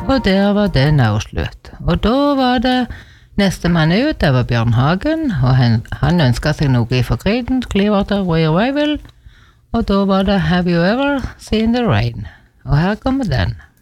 Og der var den også slutt. Og da var det neste mann ut, det var Bjørn Hagen, og han ønsket seg noe fra Creedence, Clearwater Revival, og da var det Have You Ever Seen the Rain? Og her kommer den.